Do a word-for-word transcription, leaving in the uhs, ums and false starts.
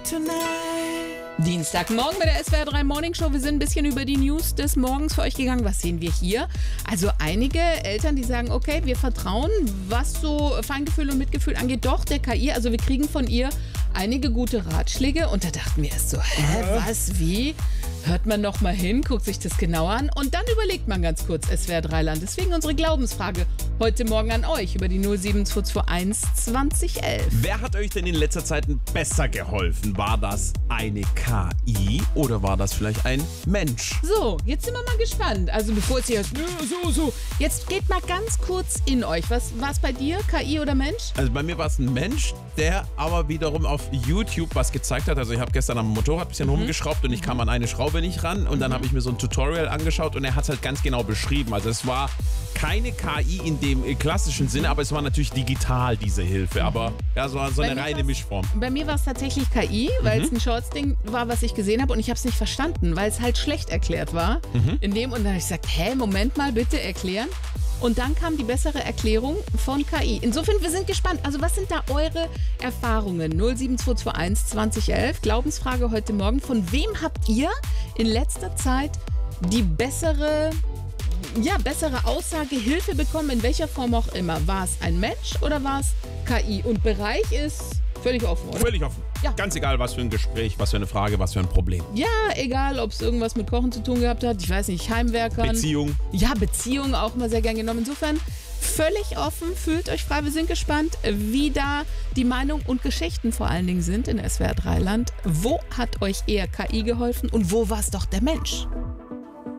Dienstagmorgen bei der S W R drei Morning Show. Wir sind ein bisschen über die News des Morgens für euch gegangen. Was sehen wir hier? Also einige Eltern, die sagen, okay, wir vertrauen, was so Feingefühl und Mitgefühl angeht, doch der K I. Also wir kriegen von ihr einige gute Ratschläge. Und da dachten wir erst so, hä, was, wie? Hört man noch mal hin, guckt sich das genauer an und dann überlegt man ganz kurz S W R drei Land. Deswegen unsere Glaubensfrage heute Morgen an euch über die null sieben zwei zwei eins zwanzig elf. Wer hat euch denn in letzter Zeit besser geholfen? War das eine K I oder war das vielleicht ein Mensch? So, jetzt sind wir mal gespannt. Also bevor es hier so, so. Jetzt geht mal ganz kurz in euch. Was war es bei dir, K I oder Mensch? Also bei mir war es ein Mensch, der aber wiederum auf YouTube was gezeigt hat. Also ich habe gestern am Motorrad ein bisschen mhm. rumgeschraubt und ich kam an eine Schraube nicht ran und dann habe ich mir so ein Tutorial angeschaut und er hat es halt ganz genau beschrieben. Also es war keine K I in dem klassischen Sinne, aber es war natürlich digital, diese Hilfe. Aber ja, so, so eine reine Mischform. Bei mir war es tatsächlich K I, weil Mhm. es ein Shorts-Ding war, was ich gesehen habe und ich habe es nicht verstanden, weil es halt schlecht erklärt war. Mhm. In dem, und dann habe ich gesagt, hä, Moment mal, bitte erklären. Und dann kam die bessere Erklärung von K I. Insofern, wir sind gespannt. Also was sind da eure Erfahrungen? null sieben zwei zwei eins zwanzig elf, Glaubensfrage heute Morgen. Von wem habt ihr in letzter Zeit die bessere, ja, bessere Aussage, Hilfe bekommen, in welcher Form auch immer? War es ein Mensch oder war es K I? Und Bereich ist völlig offen, oder? Völlig offen. Ja. Ganz egal, was für ein Gespräch, was für eine Frage, was für ein Problem. Ja, egal, ob es irgendwas mit Kochen zu tun gehabt hat, ich weiß nicht, Heimwerkern. Beziehung. Ja, Beziehung auch mal sehr gern genommen. Insofern völlig offen, fühlt euch frei. Wir sind gespannt, wie da die Meinung und Geschichten vor allen Dingen sind in S W R drei Land. Wo hat euch eher K I geholfen und wo war es doch der Mensch?